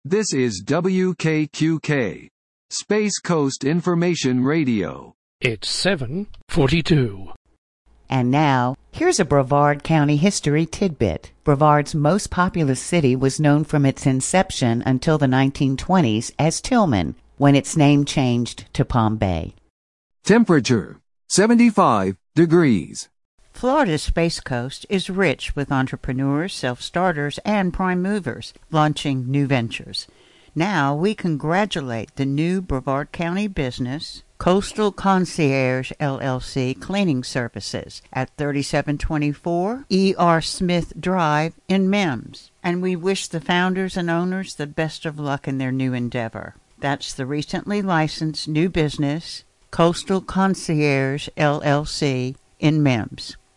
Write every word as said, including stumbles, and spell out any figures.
This is W K Q K, Space Coast Information Radio. It's seven forty-two. And now, here's a Brevard County history tidbit. Brevard's most populous city was known from its inception until the nineteen twenties as Tillman, when its name changed to Palm Bay. Temperature, seventy-five degrees. Florida's Space Coast is rich with entrepreneurs, self-starters, and prime movers launching new ventures. Now we congratulate the new Brevard County business, Coastal Concierge L L C Cleaning Services at thirty-seven twenty-four E R Smith Drive in Mims. And we wish the founders and owners the best of luck in their new endeavor. That's the recently licensed new business, Coastal Concierge L L C in Mims.